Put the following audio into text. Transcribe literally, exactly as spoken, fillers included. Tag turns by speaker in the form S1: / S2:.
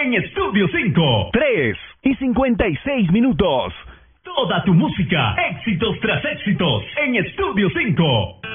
S1: en Estudio cinco. tres y cincuenta y seis minutos. Toda tu música, éxitos tras éxitos, en Estudio cinco.